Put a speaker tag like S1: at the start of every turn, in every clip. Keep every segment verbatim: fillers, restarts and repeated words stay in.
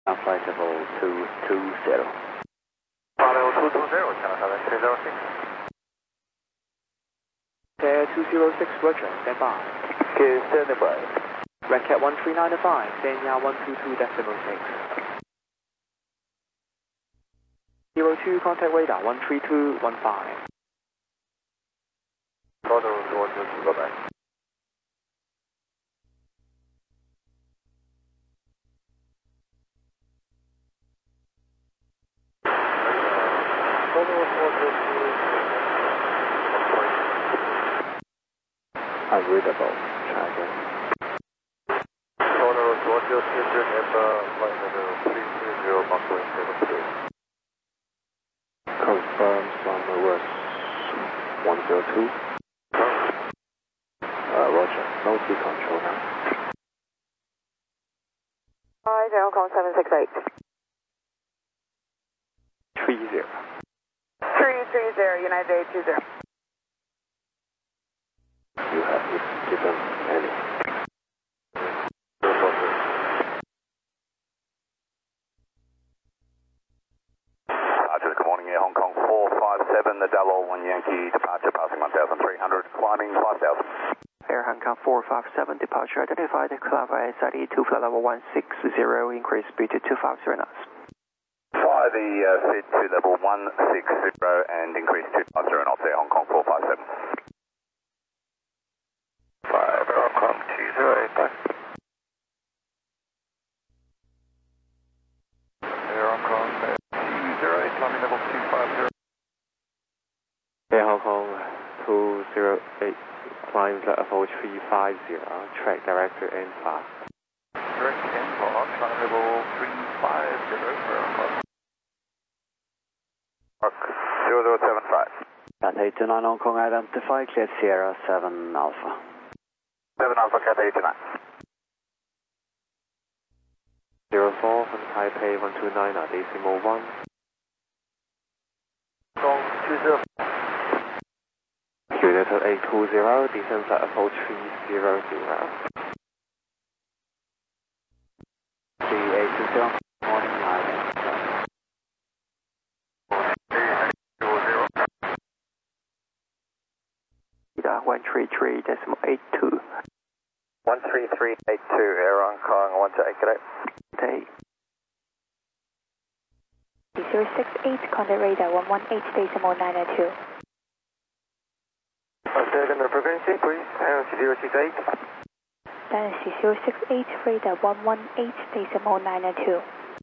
S1: Flight level two two zero.
S2: Flight level two two zero, channel seven three zero six.
S3: Air two zero six, Roger, stand by.
S2: Okay, stand by.
S3: Red Cat one three nine five, Sanya one two two decimal six. Zero two, contact radar one three two one five.
S2: Roger, Roger, go back.
S1: Unreadable. Try again.
S2: Total Georgia Station at uh, flight level three three zero, Mach one seven two.
S1: Confirm from reverse one zero two. Uh, Roger. No T control now.
S4: Hi, Hong Kong seven six eight.
S1: Three zero.
S4: three three zero, United eight two zero.
S1: You have given any.
S2: Roger, good morning, Air Hong Kong four five seven, the Delaware one Yankee departure passing one thousand three hundred, climbing five thousand.
S3: Air Hong Kong four five seven, departure identified, climb via S I D two flight level one six zero, increase speed to two five zero knots.
S2: Fly the uh, fit to level one six zero and increase to two five zero knots, Air Hong Kong four five seven. five, Air Hong Kong two zero eight five. Air Hong Kong two zero eight, climbing level two five zero.
S1: Air Hong Kong two zero eight, climb level three five zero, track director and fast.
S2: Direct inbox, climb level three five zero, Air Hong Kong. Mark zero zero seven five.
S1: Cat eight two nine Hong Kong identify, cleared Sierra seven Alpha.
S2: seven Alpha, Cat eight two nine.
S1: zero four from Taipei one two nine, decimal one.
S2: Hong Kong two zero.
S1: United eight two zero, descend flight level three zero zero. three eight two zero, morning line.
S3: one three three decimal eight two.
S2: one three three eight two, Air Hong Kong one two eight, good day.
S4: zero six eight, contact radar one one eight decimal nine two.
S2: Second frequency, please, zero six eight.
S4: Dynasty zero six eight, radar one one eight decimal nine two.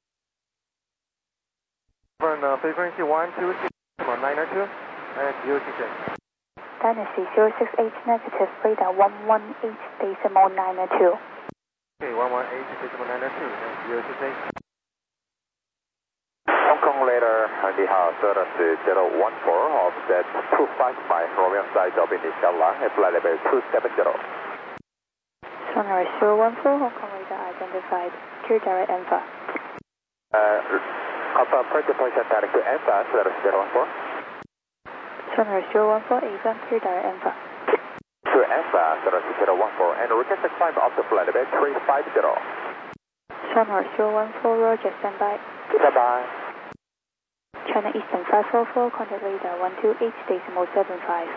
S2: From uh, frequency one two six nine two and zero six eight.
S4: Dynasty zero six eight, negative, radar one one eight decimal nine two.
S2: Okay, one one eight decimal nine two and zero six eight. Hong Kong later,你好 Cirrus zero one four, offset two five five, Romeo side of initial line, flight level two seven zero.
S4: Sonar zero one four, Hong Kong radar identified, clear direct Alpha.
S2: Uh, confirm for departure direct to Alpha, Cirrus zero one four.
S4: Sonar zero one four, Avon, clear direct Alpha.
S2: To Alpha, Cirrus zero one four, and request the climb of the flight level three five zero.
S4: Sonar zero one four, Roger, standby.
S2: Standby.
S4: China Eastern five four four, contact radar one two eight decimal seven five.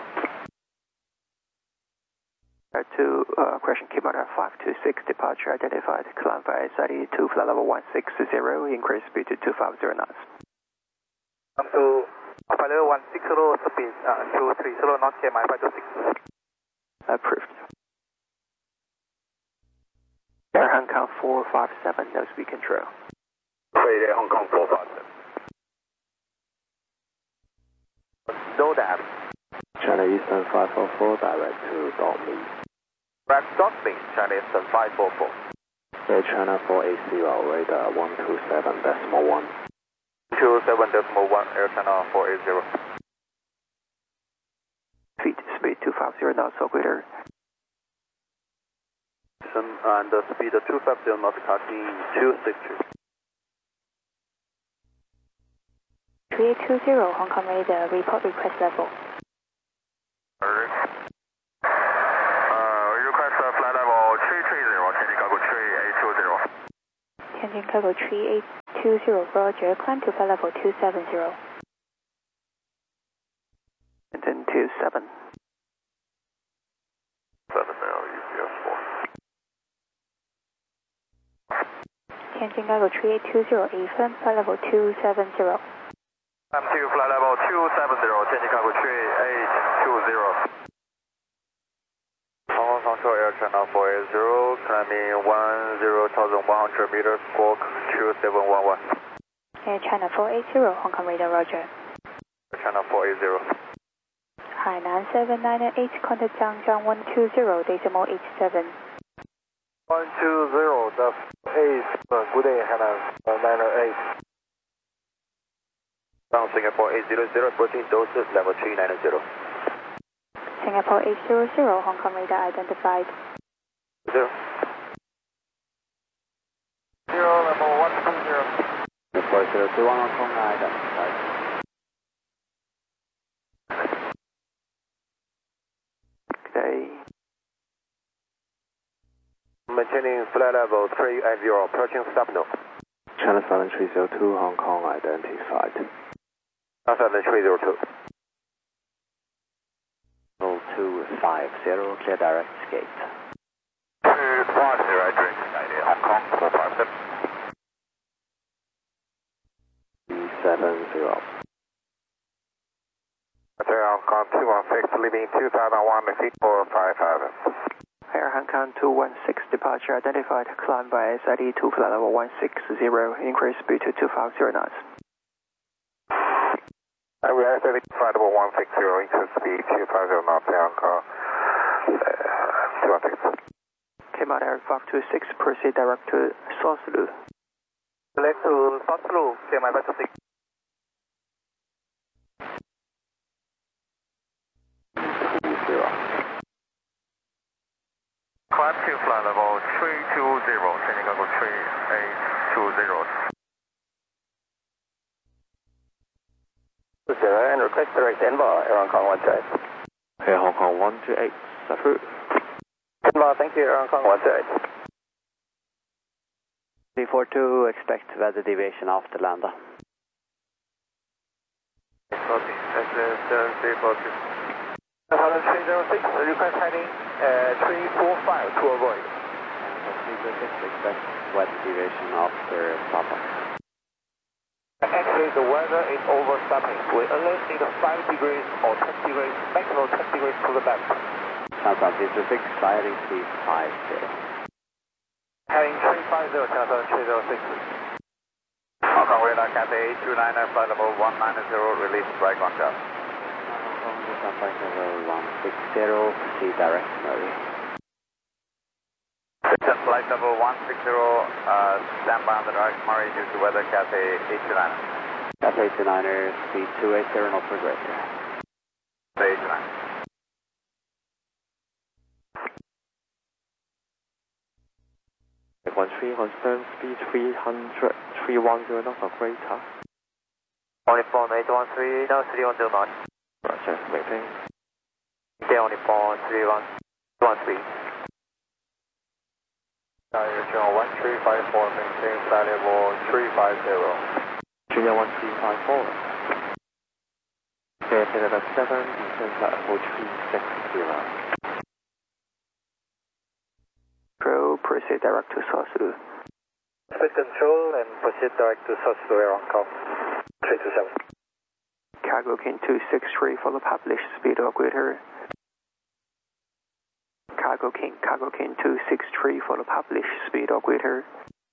S3: To uh, question Kimono five two six, departure identified, climb via S I D two flight level one six zero, increase speed to two five zero knots.
S2: Come to flight level one six zero, speed uh, two three zero knots, K M I five two six.
S3: Approved. Air Hong Kong four five seven, no speed control.
S2: Wait, Hong Kong four five seven. No dam.
S1: China Eastern five four four, direct to Dortmund.
S2: Direct Dortmund, China Eastern five four four.
S1: Air China four eight zero, radar one two seven decimal one.
S2: two seven decimal one, Air China four eight zero.
S3: Feet, speed two five zero knots or greater.
S2: And the speed two five zero knots, cutting two six three.
S4: three eight two zero, Hong Kong radar, report request level.
S2: Uh, request uh, flight level three three zero, Tianjin Cargo three eight two zero.
S4: Tianjin Chicago three eight two zero, Roger, climb to flight level two seven zero.
S3: And then two seven.
S2: seven now, U P S four.
S4: Tianjin Chicago three eight two zero, affirm, flight level two seven zero.
S2: I'm to flight level two seven zero, Tianjin Chicago three eight two zero. Hong Kong Control Air China four eight zero, climbing one zero thousand one hundred meters, squawk two seven one one.
S4: Air China four eight zero, Hong Kong radar, Roger.
S2: China four eight zero.
S4: Hainan seven nine eight, contact Jiangjiang one two zero, decimal eight seven.
S2: one two zero, that's eight, uh, good day, Hainan uh, nine eight. Down Singapore eight zero zero, approaching doses level three nine zero.
S4: Singapore eight zero zero, Hong Kong radar identified.
S2: Zero. Zero, level one two zero.
S5: four zero two one, Hong Kong identified.
S3: Okay.
S2: Maintaining flight level three eight zero, approaching stop now.
S1: China seven three zero two, Hong Kong identified.
S2: seven three zero two.
S5: two five zero, clear direct gate.
S2: two five zero, direct gate, Hong Kong four five seven.
S1: two seven zero.
S2: Hotel Hong Kong two one six, leaving two thousand one feet for five thousand.
S3: Air Hong Kong two one six, departure identified, climb by S I D to flight level one six zero, increase speed to two five zero knots.
S2: And we are setting flight level one six zero, increase speed two five zero knots, Hong Kong uh, two one six.
S3: Cayman Air five two six, proceed direct to Source-Lu.
S2: Select to Source-Lu, Cayman five two six.
S1: Zero.
S2: Climb to flight level three two zero, Chicago three eight two zero. Zero and request direct Envar, Air Hong Kong one two eight.
S1: Air Hong Kong one two eight, Safu.
S2: Envar, thank you, Air Hong Kong one two eight.
S5: three four two, expect weather deviation after lander.
S2: Copy, that's uh, three four two. three zero six, request heading uh, three four five to avoid.
S5: three zero six, expect weather deviation after Papa.
S2: Actually, the weather is overstopping. We only need five degrees or ten degrees, maximum ten degrees to the left.
S5: Southbound three zero six, sliding three five zero.
S2: Heading three five zero, Southbound three zero six. Hong Kong radar Cathay eight two nine, flight level one nine zero, release right contact.
S5: Hong Kong, flight level one six zero, proceed direct Murray.
S2: System flight level one six zero, uh, stand by on the direct Murray due to weather Cathay eight two nine.
S5: Cathay eight two niner, speed two eight zero, not progressive.
S2: eight two nine.
S1: one three, confirm speed three hundred, three one zero knots or greater.
S2: Only phone eight one three, no three one zero knots.
S1: Roger, waiting.
S2: Okay, only phone three one one three. You're channel one three five four, maintain flight level three five zero.
S1: Junior one three five four. Air Canada seven, descend flight level three six zero.
S3: Pro, proceed direct to Source-Lu.
S2: Speed control and proceed direct to Source-Lu, Air Hong Kong three two seven.
S3: Cargo King two six three for the published speed or greater. Cargo King, Cargo King two six three for the published speed or greater.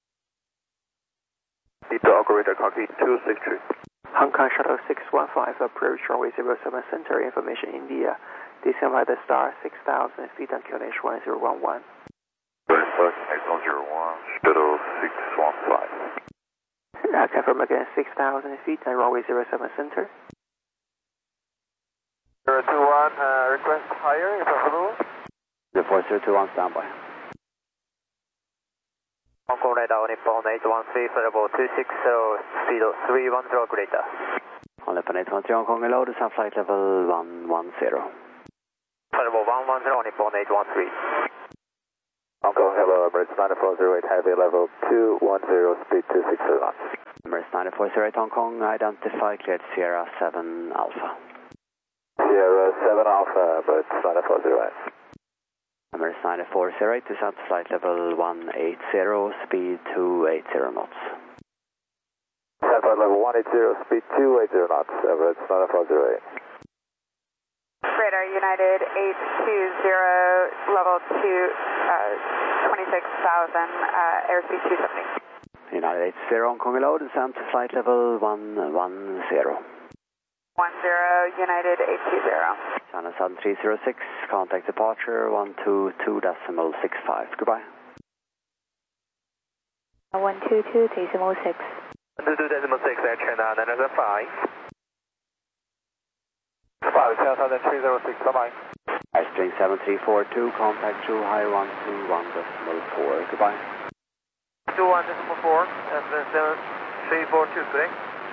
S2: Speed or greater, Cargo two six three.
S3: Hong Kong Shuttle six one five, approach runway zero seven center, information India. Descend by the star six thousand feet on Q N H one zero one one.
S2: eight one zero one, Shuttle six one five.
S3: Uh, confirm again six thousand feet on runway zero seven center.
S2: zero two one, uh, request higher if possible.
S5: The four zero two one, standby.
S2: Hong Kong radar, only phone eight one three, flight level two six zero, speed three one zero, greater.
S5: Only phone eight one three, Hong Kong hello, descend flight level one one zero.
S2: Flight level one one zero, only phone eight one three. Hong Kong, hello, Emirates nine four zero eight, heavy level two one zero, speed two six zero knots.
S5: Emirates nine four zero eight Hong Kong, identify cleared Sierra seven Alpha.
S2: Sierra seven Alpha, Emirates nine four zero eight.
S5: Emirates nine four zero eight, descent to flight level one eight zero, speed two eight zero knots.
S2: Descent flight level one eight zero, speed two eight zero knots, Emirates nine four zero eight.
S6: Radar United eight two zero, level two, uh, twenty-six thousand, uh, airspeed two seventy.
S5: United eight zero Hong Kong hello, descent to flight level one one zero.
S6: one zero, United eight two zero.
S5: China Southern three zero six, contact departure one two two decimal six five. Goodbye.
S4: one two two decimal six.
S2: one two two decimal six, Air China nine seven five. five, China Southern three zero six, bye-bye.
S5: Airstream seven three four two, contact Zhu Hai one two one decimal four. Goodbye.
S2: two one decimal four, and then seven three four two, correct?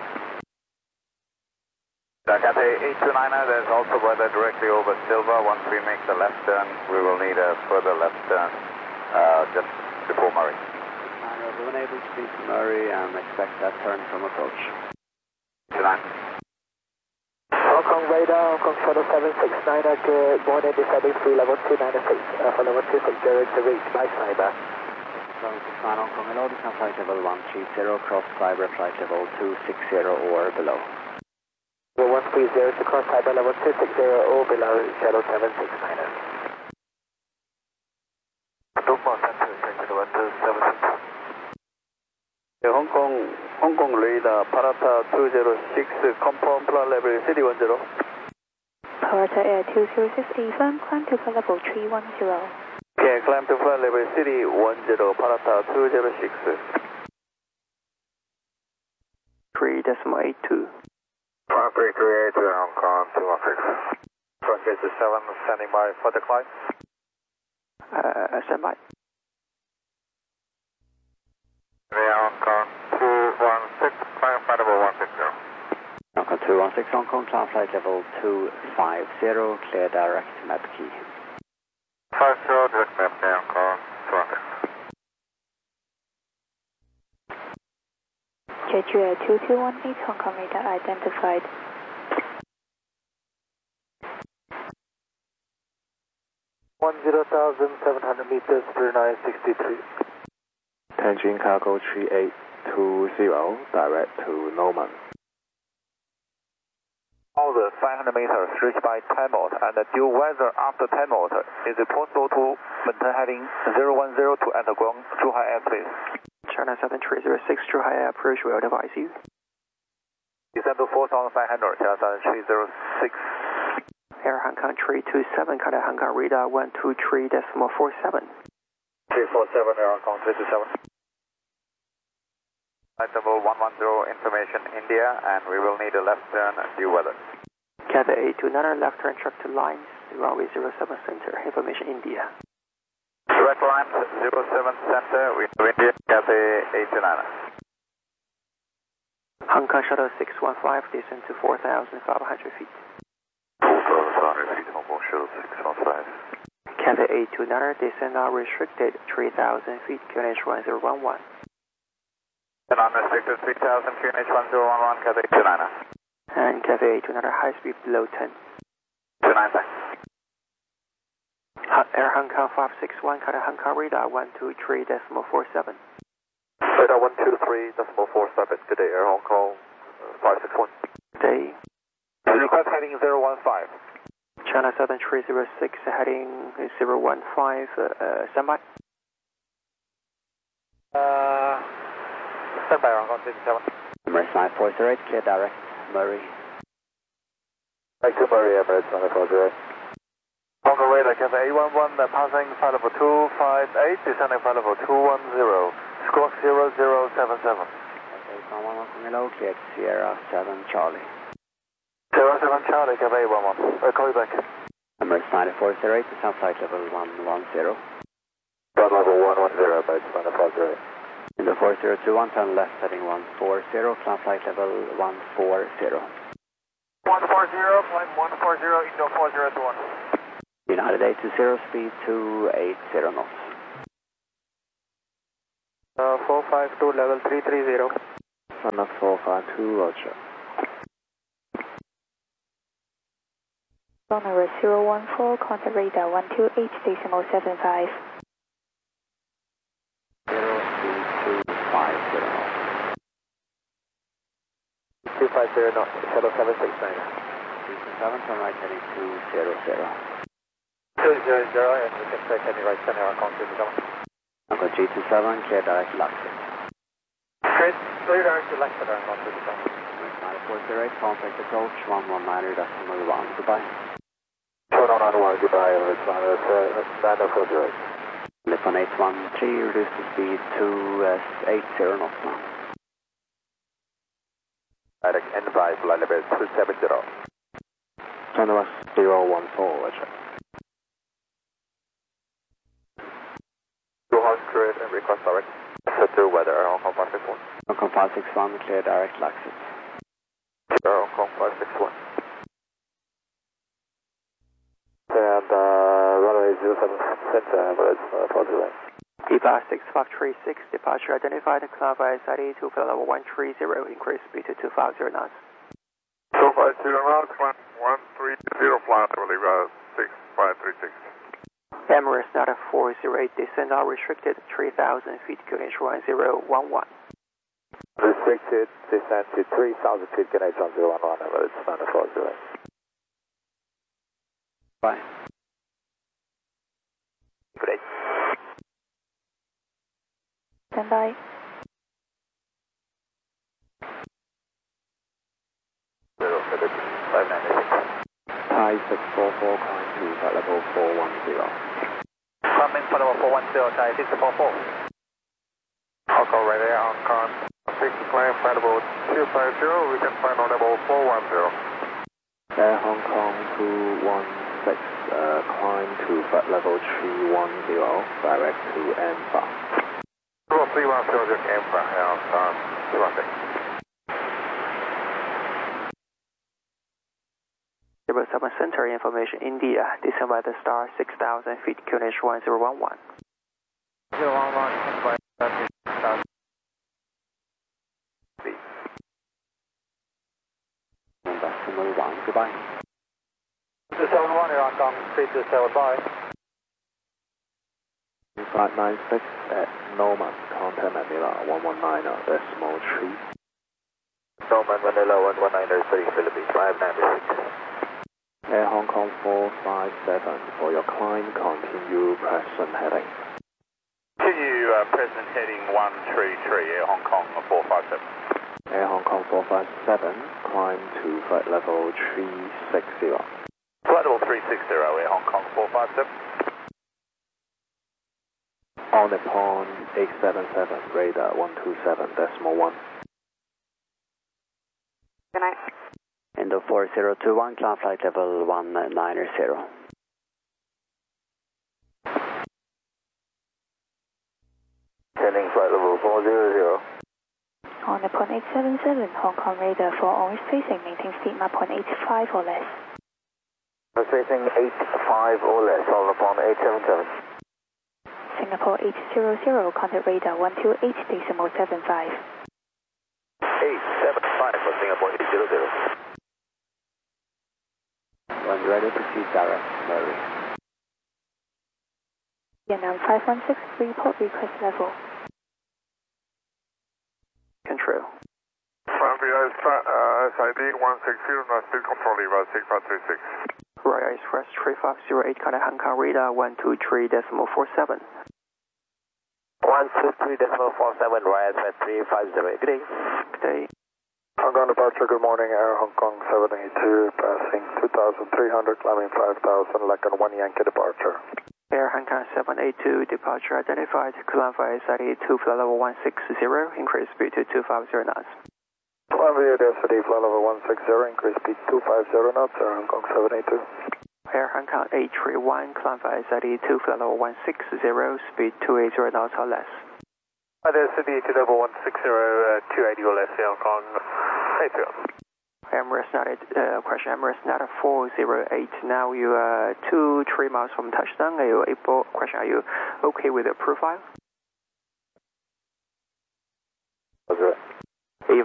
S2: Cathay eight two niner, there's also weather directly over Silva. Once we make the left turn, we will need a further left turn uh, just before Murray.
S5: Niner, we're unable to speak to Murray and expect that turn from approach.
S2: two nine.
S3: Hong Kong radar, Hong Kong shuttle seven six niner, good morning, descending through level two nine six, uh, for level two six zero to reach by Cyber.
S5: seven six nine Hong Kong hello, descent flight level one three zero, cross Cyber flight level two six zero or below.
S3: one three zero to cross Cyber level two six zero or below, shuttle seven six niner.
S2: Hong Kong, Hong Kong radar, Parata two zero six, confirm flight level city one zero.
S4: Parata Air two zero six, affirm, climb to flight level three one zero.
S2: Okay, climb to flight level city one zero, Parata two zero six.
S3: three decimal eight two.
S2: one three three eight, Hong Kong two one six. Frontier seven, standing by for the climb.
S3: Uh, stand by.
S2: Hong Kong two one six, climb flight level one six zero.
S5: Hong Kong two one six Hong Kong, climb flight level two five zero, clear direct map key.
S2: five zero, direct map key, Hong Kong two one six.
S4: Jeju Air two two one eight, Hong Kong radar identified.
S3: one zero thousand seven hundred meters, three nine sixty-three.
S1: Tianjin Cargo three eight two zero, direct to Norman.
S2: All the five hundred meters reached by time out and due weather after time out, is it possible to maintain heading zero one zero to enter Guang Zhuhai airspace?
S3: China Southern three zero six, Zhuhai approach will advise you.
S2: Descend to four thousand five hundred, China Southern three zero six.
S3: Air Hong Kong three two seven, contact Hong Kong radar one two three decimal four seven.
S2: three four seven, Air Hong Kong three two seven. Flight level one one zero, information India, and we will need a left turn due weather.
S3: Cathay eight two niner, left turn track to lines, runway zero seven center, information India.
S2: Direct line zero seven center, we have India, Cathay eight two niner.
S3: Hong Kong shuttle six one five, descend to four thousand five hundred feet.
S2: four thousand five hundred feet, Hong Kong shuttle six one five.
S3: Cathay eight two niner, descend now restricted three thousand feet, Q N H one zero one one.
S2: And unrestricted three thousand, Q N H one zero one one, Cathay eight two niner.
S3: And Cathay eight two niner, high speed below ten.
S2: two nine five.
S3: Air Hong Kong five six one, contact Hong Kong radar one two three decimal four seven.
S2: Radar one two three decimal four seven, good day, Air Hong Kong five six one.
S3: Day.
S2: Request heading zero one five.
S3: China Southern three zero six, heading zero one five, uh, uh, standby.
S2: Uh, standby, Hong Kong six seven.
S5: Emirates nine four zero eight, clear direct Murray.
S2: Back to Murray, Emirates nine four zero eight. Hong Kong radar, Cathay eight one one, uh, passing flight level two five eight, descending flight level two one zero, squawk zero zero seven seven.
S5: eight one one Hong Kong hello, cleared Sierra seven Charlie.
S2: zero seven Charlie, Cathay eight one one, I'll call you back.
S5: Emirates nine four zero eight, descent flight level one one zero.
S2: Flight level one one zero, Emirates nine four zero eight.
S5: Indo four zero two one, turn left heading one four zero, climb flight level one four zero.
S2: one four zero, climb one four zero, Indo four zero two one.
S5: United eight two zero, speed two eight zero knots.
S3: four five two, level three three zero.
S5: Cessna four five two, roger.
S4: Runway zero one four, contact radar one two eight decimal seven five.
S5: zero two two five zero.
S2: two five zero knots, shuttle seven six nine.
S5: three two seven, turn right heading two zero zero.
S2: two zero zero, and you can take any right center Hong Kong two seven.
S5: Uncle G two seven, clear direct Luxor.
S2: Great, clear direct to Luxor Hong Kong two seven.
S5: nine four zero eight, contact approach one one nine decimal one, goodbye.
S2: one one nine one, goodbye, it's nine four zero eight.
S5: Lip on eight one three, reduce the speed to uh, eight zero knots now.
S2: Direct N five, line level two seven zero.
S5: Channel zero one four, roger.
S2: Two horse create and request direct. Set to weather, Hong Kong five six one.
S5: Hong Kong five six one, clear direct Luxor.
S2: Hong Kong five six one. And uh, runway zero seven center, but it's uh, positive.
S3: Eva six five three six, departure identified, climb via S I D two flight level one three zero, increase speed to two five zero knots.
S7: two five zero knots, climb one three zero, flight, I believe, uh, six five three six.
S3: Emirates Nata four zero eight, descend are restricted, three thousand feet, Q N H one zero one one.
S2: Restricted descent to three thousand feet, Q N H one zero one one, but it's nine four zero eight.
S5: Bye.
S2: Great.
S4: Stand by.
S2: Zero, five nine six.
S5: Thai six four four, climb to flight level four one zero.
S2: Climbing for level four one zero, Thai six four four.
S7: Hong Kong right there, Hong Kong six, climb flight level two five zero, we can find on level four one zero.
S5: Air Hong Kong two one six, uh, climb to flight level three one zero, direct to Anfa.
S7: Level three one zero, just aim for Hong Kong two one six.
S3: Zero seven Center information, India, descend by the star six thousand feet, Q N H one zero one one.
S2: zero one one, by
S5: Decimal one, goodbye.
S2: two seven one, Hong Kong three two seven, bye.
S5: five nine six at Norman, contact Manila one one nine, decimal three.
S2: Norman Manila one one nine three, Philippines, five nine six.
S5: Air Hong Kong four five seven, for your climb, continue present heading.
S7: Continue uh, present heading one three three, Air Hong Kong four five seven.
S5: Air Hong Kong four five seven, climb to flight level three six zero.
S7: Flight level three six zero, Air Hong Kong four five seven.
S5: On the pond eight seven seven, radar one two seven decimal one.
S6: Good night.
S5: Indo four zero two one, climb flight level one nine zero.
S2: Heading flight level four zero zero.
S4: On the point eight seven seven, Hong Kong radar for always facing, maintain speed map point eight five or less.
S2: Facing eight five or less, all upon eight seven seven.
S4: Singapore eight zero zero, contact radar one two eight decimal seven five.
S2: eight seven five for Singapore eight zero zero.
S5: When ready, proceed direct, Mary.
S4: Vietnam five one six, report request level.
S3: Control.
S7: F I D one six zero, not still control lever six five three six.
S3: Royal Express three five zero eight, contact Hong Kong radar one two three decimal four seven.
S2: one two three decimal four seven, Royal Express three five zero eight. Good day.
S3: Good day.
S2: Hong Kong departure, good morning, Air Hong Kong seven eight two, passing two thousand three hundred, climbing five thousand, Lacon one Yankee departure.
S3: Air Hong Kong seven eight two, departure identified, climb via S I D two flight level one six zero, increase speed to two five zero knots.
S2: Climb via S I D flight level one six zero, increase speed two five zero knots, Air Hong Kong seven eight two.
S3: Air Hong Kong eight three one, climb via S I D two flight level one six zero, speed two eighty knots or less.
S2: Hi there, S I D two level one six zero, uh, two eighty or less, Air Hong Kong eight zero.
S3: Emirates Nata, uh, question Emirates Nata four zero eight, now you are two, three miles from touchdown, are you able, question, are you okay with the profile?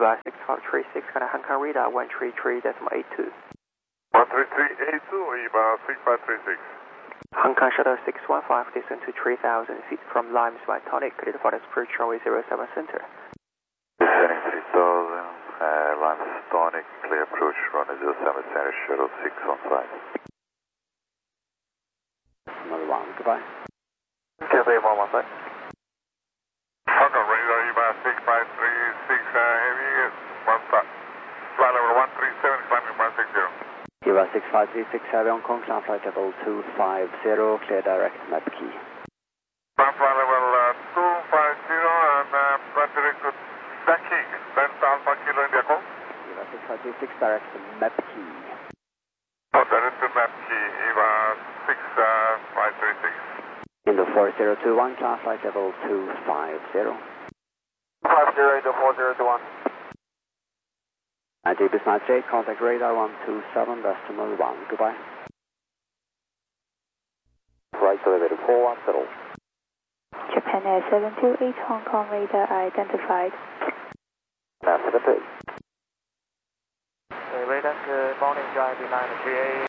S3: Eva six five three six, got a Hong Kong radar one three three point eight two.
S7: one three three eight two, Eva six five three six.
S3: Hong Kong Shuttle six one five, descend to three thousand feet from Limes by Tonic, cleared for the approach runway zero seven center.
S2: Descending three thousand, uh, Limes Tonic, clear approach, runway zero seven center, shuttle six on side.
S5: Decimal one, goodbye.
S2: Cathay one one side.
S7: Hong Kong radar, Eva six five three six, uh, heavy, one stop. Flight level one three seven, climbing one six zero.
S5: Eva six five three six, heavy Hong Kong, climb flight level two five zero, clear direct map key.
S7: Climb flight level uh, two five zero and uh, flight direct to Backing, Delta Alpha Kilo India Call.
S5: Eva six five three six, direct to map key.
S7: Oh, direct to map key, Eva six five three six.
S5: Indo four zero two one, climb flight level two five zero.
S2: five zero, Indo four zero two one.
S5: And Deep is nine eight, contact radar one two seven, decimal one, goodbye.
S2: Right elevator four one settle.
S4: Japan Air seven two eight, Hong Kong radar identified.
S2: Now seven two eight.
S8: Uh, radar, good morning, drive nine three eight,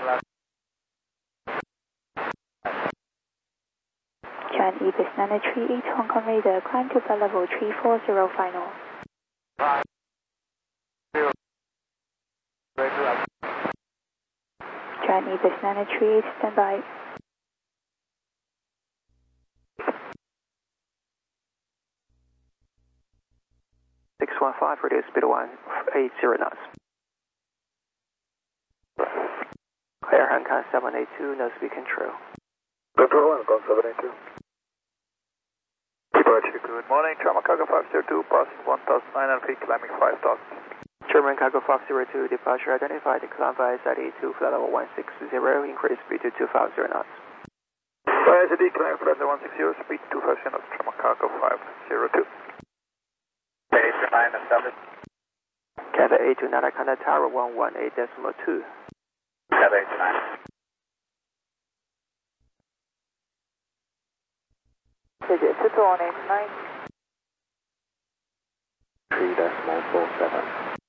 S4: Japan Ibis nine three eight, Hong Kong radar, climb to flight level three four zero final. Japan Ibis nine three eight, standby.
S3: six one five, reduce speed one eight zero knots. Clear Hong Kong seven eight two, no speed control.
S2: Control one, Hong Kong seven eight two. Departure, good morning, Charma Cargo five zero two, passing one thousand nine hundred feet, climbing five thousand.
S3: German Cargo five zero two, departure identified, climb via S I D two, flight level one six zero, increase speed to two five zero knots.
S2: Via S I D, climb flight level one six zero, speed two five zero knots, Charma Cargo five zero two. eight two nine established.
S3: Cathay eight two nine, Canada Tower one one eight decimal two.
S2: Cathay eight two nine.
S6: Digit to warning, nine.
S5: three decimal four seven.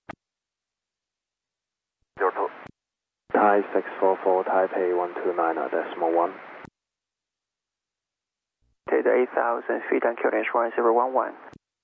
S2: zero two.
S5: Thai six four four, Taipei one two nine, decimal one.
S3: Take the eight thousand feet on Q N H one zero one one.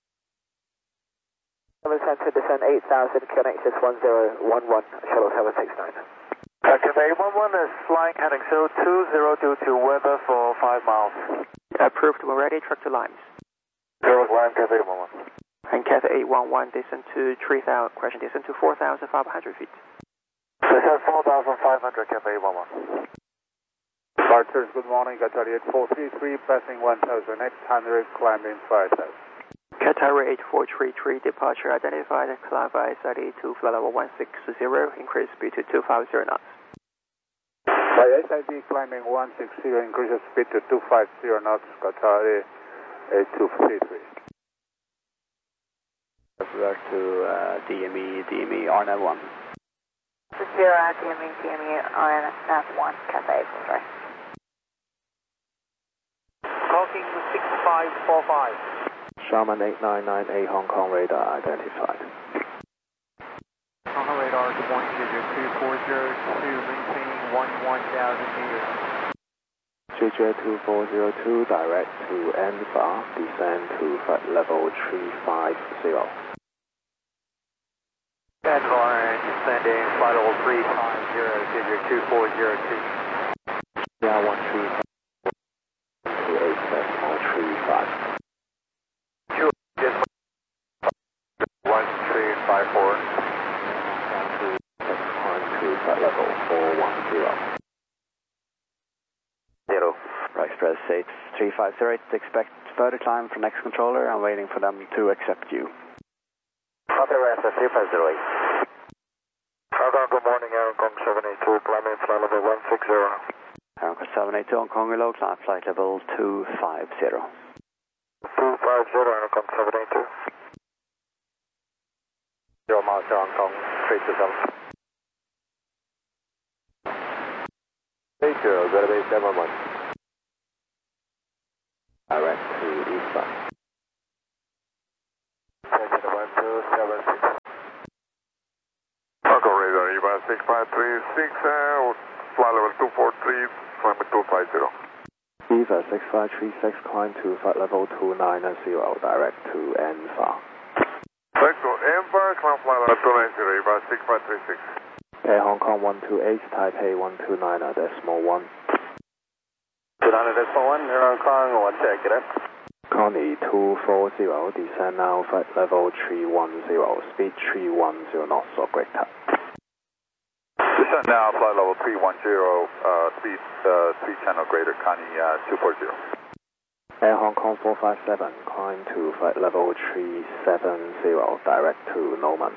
S8: Shuttle center descend eight thousand, Q N H one zero one one, shuttle seven six nine.
S2: Cathay one one is flying heading zero two zero due to weather for five miles.
S3: Approved when ready, truck to Limes.
S2: Zero climb, Cathay one one.
S3: And Cathay eight one one, descend to three thousand, question, descend to four thousand five hundred feet.
S2: Descend four thousand five hundred, Cathay eight one one.
S9: Departures, good morning, Qatar eight four three three, passing one thousand eight hundred, climbing five thousand.
S3: Qatar eight four three three, departure identified, climb via S I D two, flight level one six zero, increase speed to two five zero knots.
S9: By S I D, climbing one six zero, increases speed to two five zero knots, Qatar eight two three three.
S5: Back to uh, D M E, D M E, R N L one.
S6: Zero, D M E, D M E, R N F one, Cathay, sorry.
S8: Talking six five four five.
S5: Sharman eight nine nine eight, Hong Kong radar identified.
S8: Hong Kong radar, good morning, digit two four zero two, maintaining one one thousand meters.
S5: J J two four zero two, direct to Anfa, descend to flight level three five zero.
S8: Advar, descending, flight level three five zero, digit two four zero two.
S5: Yeah, one three two eight decimal three five.
S2: one three five four.
S5: To flight level four one zero.
S2: Zero.
S5: Right, express eight three five zero eight, expect further climb from next controller. I'm waiting for them to accept you.
S2: Copy, answer three five zero eight. Hong Kong, good morning, Air Hong Kong seven eight two, climbing flight level one six zero.
S5: Air Hong Kong seven eight two, Hong Kong reload, climb flight level two five zero.
S2: two five zero, Air Hong Kong seven eight two. Zero miles to Hong Kong, three two seven. eight zero, gonna be seven one.
S5: Direct to eastbound.
S2: one two seven six.
S7: by six five three six, uh, flight level two four three, climb two five zero.
S5: Eva six five three six, climb to flight level two nine zero, direct to N F A.
S7: Direct to N F A, climb flight level two nine zero, Eva six five three six.
S5: Air Hong Kong one two eight, Taipei one two nine decimal one.
S2: two nine decimal one, Air Hong Kong one check, get up.
S5: Connie two four zero, descend now flight level three one zero, speed three one zero knots or greater.
S2: Descend now flight level three one zero, uh, speed uh, three ten or greater, Connie uh, two four zero.
S5: Air Hong Kong four five seven, climb to flight level three seven zero, direct to Norman.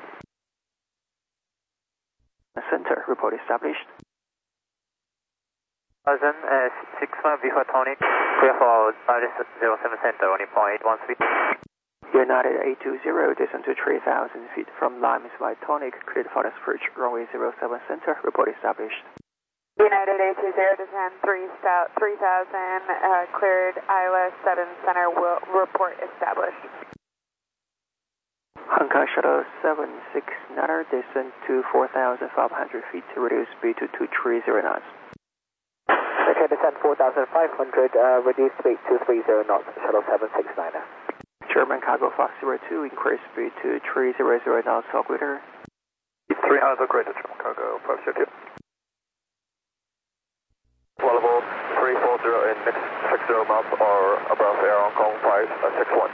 S3: Center, report established.
S8: Thousand, uh, six five before tonic, clear for Iris zero seven center, only point one speed.
S3: United eight two zero, descend to three thousand feet from Limes by Tonic, cleared for approach, runway zero seven center, report established.
S6: United eight two zero, descend three thousand, uh, cleared I L S seven center, will report established.
S3: Hong Kong Shuttle seven six nine, descend to four thousand five hundred feet to reduce speed to two three zero knots.
S10: Okay, descend four thousand five hundred, uh, reduce speed two three zero knots, Shuttle seven six nine.
S3: German Cargo Fox zero two, increase speed to three zero zero knots or greater.
S2: three hundred or greater, German Cargo five zero two. Level three four zero in next six zero knots or above Air Hong Kong five six one.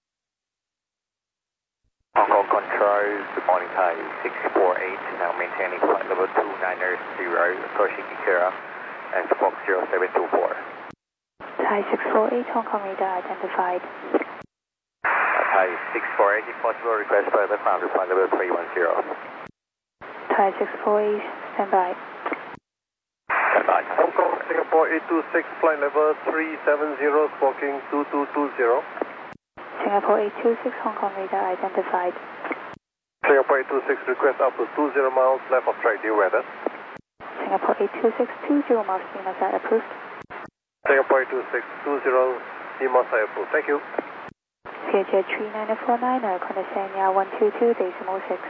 S8: Hong Kong control, good morning, Thai six four eight, now maintaining flight level two nine zero, approaching Ikera. And Fox zero seven two four.
S4: Thai six four eight, Hong Kong radar identified.
S8: Thai six four eight, if possible, request further climb to flight level three one zero.
S4: Thai six four eight, stand by.
S8: Stand by.
S2: Hong Kong Singapore eight two six, flight level three seven zero, squawking two two two zero.
S4: Singapore eight two six, Hong Kong radar identified.
S2: Singapore eight two six, request up to two zero miles left of track, due weather.
S4: Singapore eight two six, two zero miles, Lima approved.
S2: Singapore eight two six, two zero, Lima approved. Thank you.
S4: C H three nine four nine, Condescenia one two two, decimal six.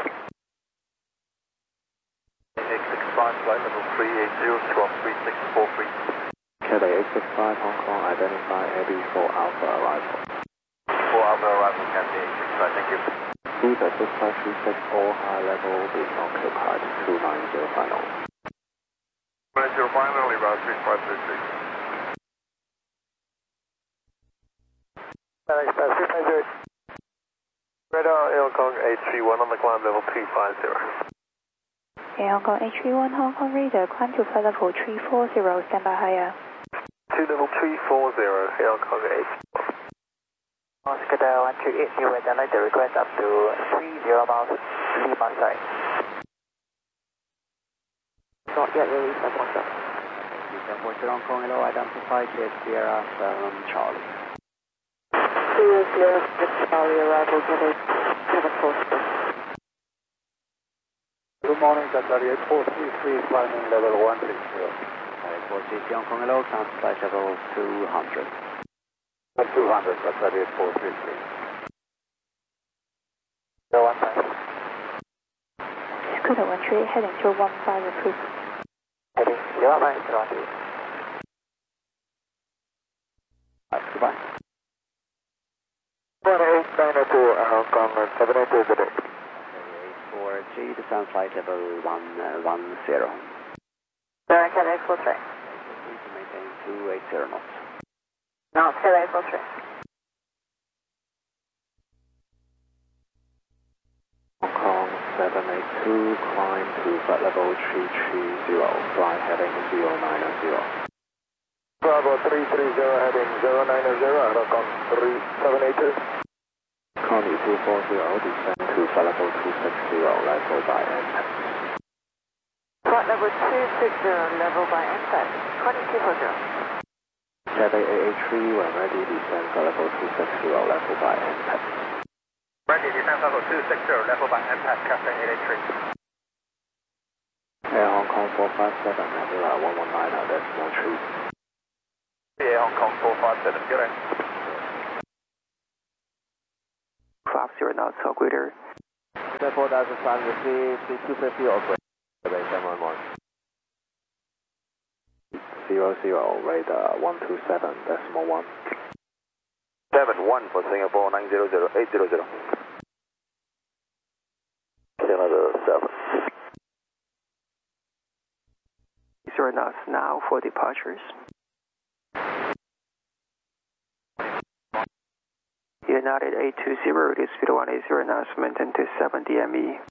S2: eight six five, flight level three eight zero, squawk three six four three.
S5: Cathay eight six five, Hong Kong, identify Abbey for Alpha arrival.
S2: For Alpha arrival, Cathay eight six five, thank you.
S5: Eva six five three six, all high level being occupied, two nine zero final.
S7: nine zero final, about six five three six.
S2: Radar Air Hong Kong eight three one on the climb level three five zero.
S4: Air Hong Kong eight three one, Hong Kong radar, climb to flight level three four zero, stand by higher.
S2: two level three four zero, Air Hong Kong eight.
S10: Oscar one three eight, new weather, like the request up to three zero miles, Lima side. Not yet released, that's one stop.
S5: Hong Kong, hello, identify Sierra seven Charlie.
S10: Sierra seven Charlie, arrival, Cathay seven four zero.
S9: Good morning, Qatar eight four three three, climbing level one six zero.
S5: eight four three three, Hong Kong, hello, count flight level two hundred.
S9: two hundred, Qatar eight four three three.
S10: zero one five.
S4: Scooter one three eight, heading to one five approved.
S10: Heading zero nine zero two.
S5: Goodbye.
S10: one eight nine two, Hong Kong, seven eight two, good day.
S5: eight four three, descend flight level one one zero.
S10: Direct Cathay eight four three.
S5: Please maintain two eight zero knots.
S10: No, Cathay eight four three.
S5: Hong Kong seven eight two, climb to flight level three three zero, fly heading zero nine zero.
S2: Bravo three three zero, heading zero nine zero, Hong Kong three seven eight two.
S5: Connie two four zero, descend to flight level two six zero, level by N P A X.
S10: Flight level two six zero, level by N P A X, Connie two four zero.
S5: Cathay eight eight three, when ready, descend flight level two six zero, level by N P A X.
S8: Ready, descend level two six zero, level by N P A X, Cathay eight eight three.
S5: Air Hong Kong four five seven, Nebula one one nine, decimal three.
S2: Air Hong Kong four five seven, good day.
S3: five zero knots or greater.
S5: four thousand five hundred feet, two fifty or greater. seven one one. Zero zero, radar one two seven decimal one.
S2: seven one for Singapore nine zero zero eight zero zero. Canada seven.
S3: Zero knots now for departures. United eight two zero, the speed one eight zero knots, maintain to seven D M E.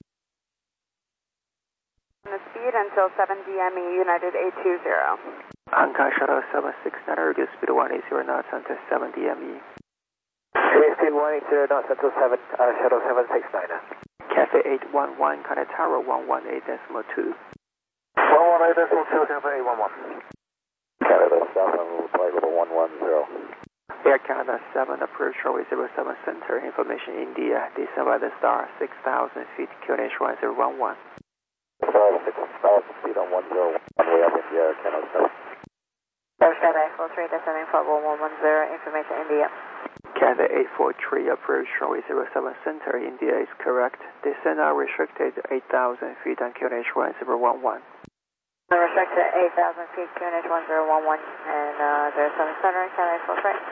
S6: The speed until seven D M E, United eight two zero.
S3: Hankai Shuttle seven six nine, reduce speed one eight zero knots until seven D M E.
S10: Speed one eight zero knots until seven, uh, Shuttle seven six nine.
S3: Cathay eight one one, Contact Tower one one eight decimal two.
S2: one one eight decimal two, Cathay eight one one. Canada South level, flight level one one zero.
S3: Air Canada seven, approach runway zero seven center, information India, descend by the star, six thousand feet, Q N H one zero one one.
S2: six thousand feet on one zero one, way up in the air, Canada seven.
S4: Cathay eight four three, descending for one one one zero, information India.
S3: Cathay eight four three, approach runway zero seven center, India is correct. Descend are restricted eight thousand feet on Q N H one zero one one.
S4: Restricted eight thousand feet, Q N H one zero one one, and uh, zero seven center, Cathay eight four three.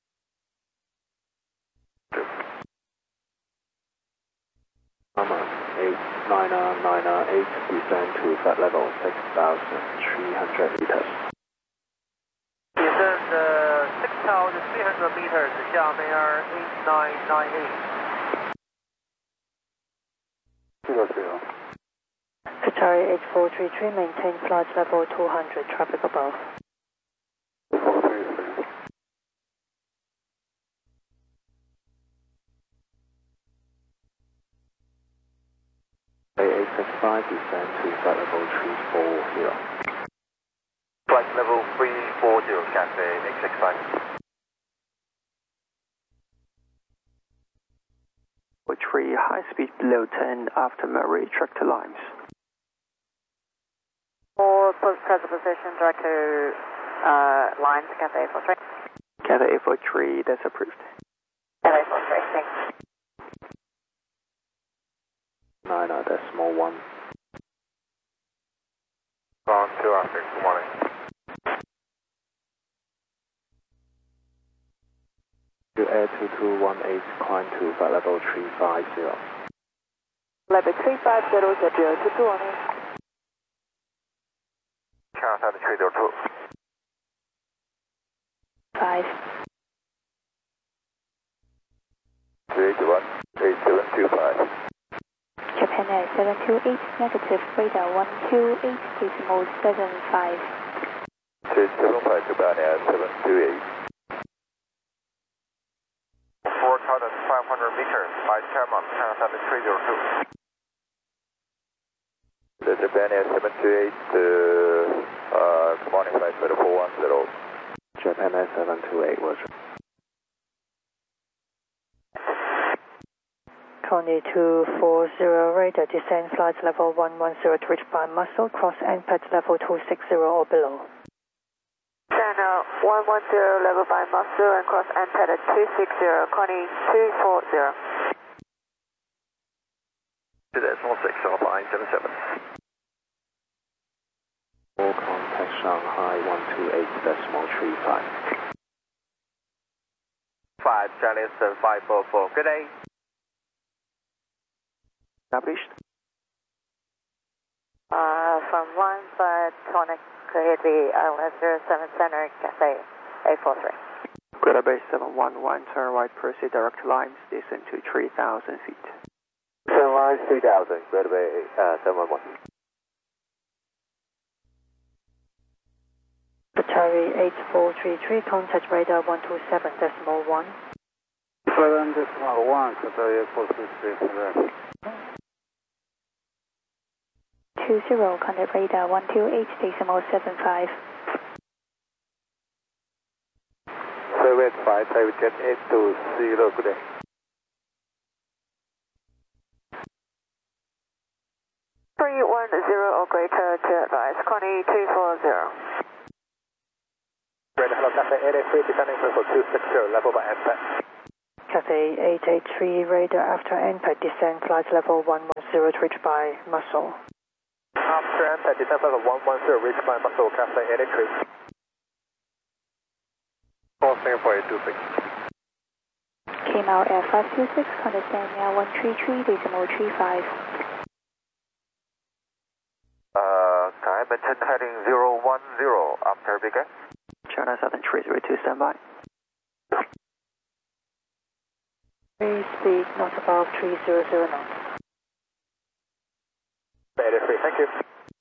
S5: eight nine nine eight, descend to flight level six thousand three hundred meters.
S11: Descend uh, six thousand three hundred meters, Xiamen Air eight nine nine eight.
S9: Zero zero.
S4: Qatari eight four three three, maintain flight level two hundred, traffic above.
S9: four three three.
S5: eight six five, descend to flight level three four zero.
S2: Flight level three four zero, Cathay eight six five.
S3: Three, high speed below ten after Murray tractor lines.
S4: For present position, direct to uh, lines, Cathay eight four three.
S3: Cathay eight four three, that's approved.
S4: Cathay eight four three, thanks.
S5: nine decimal one.
S7: Ground two, I think, good morning.
S5: Air two two one eight, climb to flight level three five zero.
S4: Level three five zero, get zero two two on it.
S2: Canada three zero two.
S4: Five.
S2: three eight one, eight seven two five.
S4: Japan Air seven two eight, negative, radar one two eight, decimal seven five.
S2: three seven five, Japan Air seven two eight. four thousand five hundred meters by Chairman, Canada three zero two. The Japan Air seven two eight, uh, uh, good morning, flight level four one zero.
S5: Japan Air seven two eight was.
S4: Connie two four zero, radar descend flight level one one zero to reach by muscle, cross N P A D level two six zero or below.
S6: Channel one one zero, level by muscle and cross N P A D at two six zero, Connie two four zero.
S2: two decimal six, Alpine seven seven.
S5: All contact Shanghai one two eight decimal three five.
S11: five, Charlie seven five four four, good day.
S3: Established.
S4: Uh, from line side, connect the island zero seven center, Cathay eight four three.
S3: Greater Bay seven one one, turn right, proceed direct lines, descend to three thousand feet.
S2: Turn line three thousand, Greater Bay uh, seven one one.
S4: Qatari eight four three three, contact radar one two seven decimal one.
S9: seven decimal one, Qatari eight four three three, correct.
S4: two zero, contact radar one two eight decimal seven five.
S2: Soviet five, Private Jet eight two zero, good day.
S6: three one zero or greater to advise, Connie two four zero.
S2: Greater Hello Cathay eight eight three, descending level two six zero, level by N P A D.
S4: Cathay eight eight three, radar after N P A D, descend flight level one one zero to reach by muscle.
S2: Up
S10: Roger, and descend flight level one one zero, reach my muscle, Cafe eight eight three.
S2: Four Singapore eight two six.
S12: K-Mount Air five two six, understand now one three three decimal three five.
S2: Uh, dimension heading zero one zero, after begin.
S3: China seven three zero two, standby.
S4: Three speed not above three zero zero knots.
S10: eight eight three, thank you.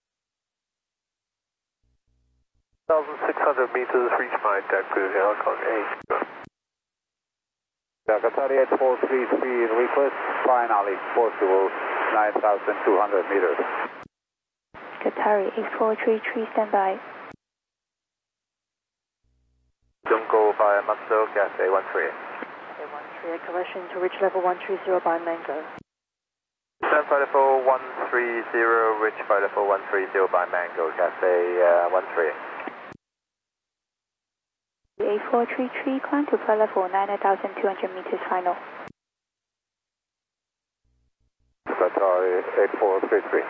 S2: one thousand six hundred meters, reach my deck to Hong Kong eight.
S9: Qatar eight four three three, request finally possible nine thousand two hundred meters.
S12: Qatari eight four three three, standby.
S2: Don't go by muscle, gas A one three.
S4: A one three, correction to reach level one three zero by Mango.
S8: Descend flight level one three zero, reach flight level one three zero by Mango, gas A uh, one three.
S12: eight four three three, climb to flight level nine thousand two hundred meters final.
S9: Qatar eight four three three.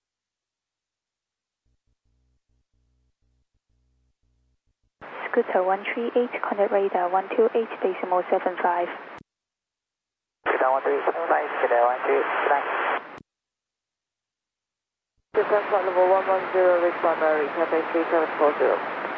S12: Scooter one three eight, contact radar one two eight decimal seven five.
S10: Qatar one three seven five, Qatar one three nine.
S4: Descend flight level one one zero, reach by Mary, Cafe three seven four zero.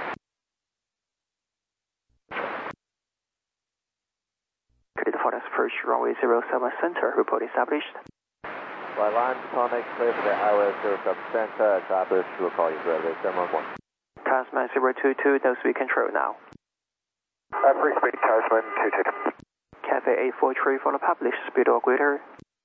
S3: Clear for approach runway zero seven center, report established.
S5: Flight line, Tonic, clear for the highway zero seven center, established, we'll call you railway seven one one.
S3: Tasman zero two two, those we control now.
S2: Uh, free speed, Tasman two two.
S3: Cafe eight four three for the published speed or greater.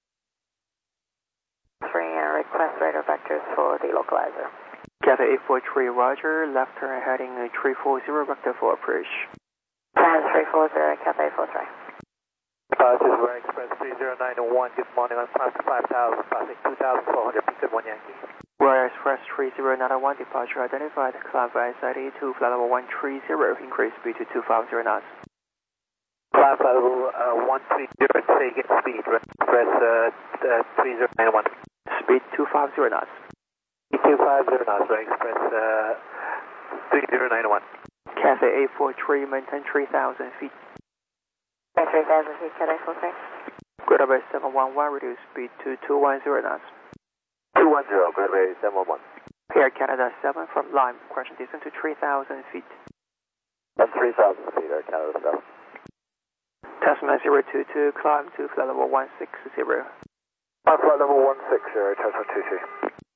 S4: Three and request radar vectors for the localizer.
S3: Cafe eight four three, roger, left turn heading three four zero, vector for approach.
S4: Plan three four zero, Cafe eight four three.
S10: Uh, this is Rare Express three zero nine one, good morning, on climb to five thousand, passing two thousand four hundred, pick up one Yankee.
S3: Royal Express three zero nine one, departure identified, climb for S I D to flight level one three zero, increase speed to two five zero knots.
S10: Climb flight level uh, one three zero, take it speed, Rare Express uh, uh, three zero nine one.
S3: Speed two five zero knots.
S10: two five zero knots, Rare Express uh, three zero nine one.
S3: Cafe eight four three, maintain three thousand feet.
S4: three thousand feet, Cafe eight four three.
S3: Greater by seven one one, reduce speed to two one zero knots.
S2: two one zero, Greater seven one one.
S3: Air Canada seven from Lime, question distance to three thousand feet.
S2: That's three thousand feet, Air Canada seven.
S3: Tasman zero two two, climb to flight level one six zero.
S2: Climb flight level one six zero, Tasman two two.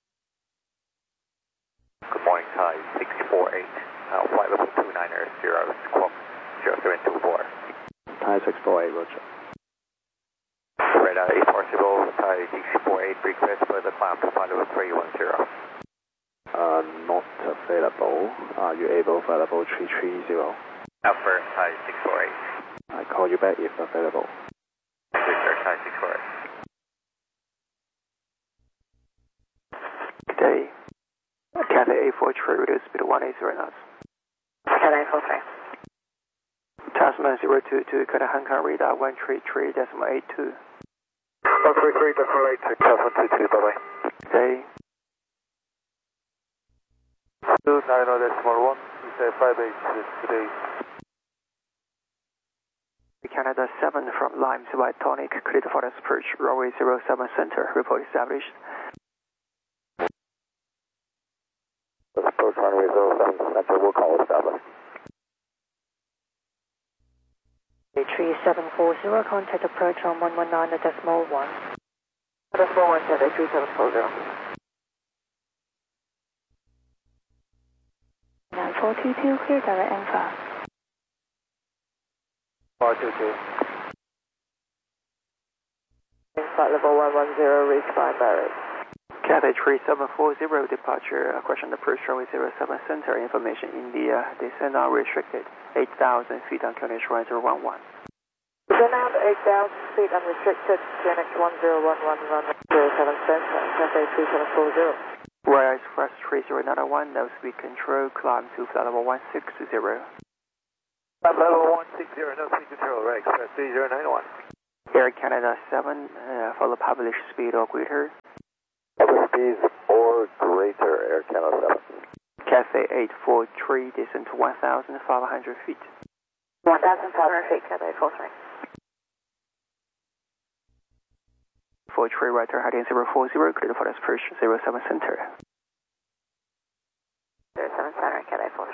S8: Good morning, Thai six four eight, uh, flight level two nine zero, squawk zero seven two four.
S5: Thai six four eight, roger.
S8: Radar is possible, Thai six four eight, request for the climb to flight level three one zero.
S5: Uh, not available. Are you able for level three three zero?
S8: Alpha, Thai six four eight.
S5: I call you back if available.
S8: Victor, Thai six four eight.
S3: Good day. Cafe eight four three, reduce speed to one eight zero knots.
S4: Cafe eight four three.
S3: Tasman zero two two, cut a Hong Kong radar one three three decimal eight two.
S2: one three three decimal eight two, Tasman two two, bye bye.
S3: Good day.
S2: two nine zero decimal one, you say five eight today.
S3: Canada seven from Lime, White Tonic, cleared for the approach, runway zero seven center, report established.
S2: Approach runway zero seven center, we'll call established.
S4: three seven four zero, contact approach on one one nine decimal one. Decimal one, Cafe three seven four zero.
S12: nine four two two, clear direct and fast.
S10: four two two.
S4: Flight level one one zero, reach by Mary.
S3: Cathay three seven four zero, departure, uh, question approach runway zero seven center, information India, descent unrestricted, eight thousand feet on Q N H one zero one one.
S4: Descend out eight thousand feet unrestricted, Q N H one zero one one, runway zero seven center, Cafe three seven four zero.
S3: Royal Express three zero nine one, no speed control, climb to flight level one six zero.
S10: Flight level one six zero, no speed control, Rare Express three zero nine one.
S3: Air Canada seven, uh, follow published speed or greater.
S2: Upper speeds or greater, Air Canada seven.
S3: Cathay eight four three, descend to one thousand five hundred feet.
S6: one thousand five hundred feet, Cathay four three.
S3: four three, right turn heading zero four zero, clear for approach zero seven center.
S6: zero seven center, Cathay four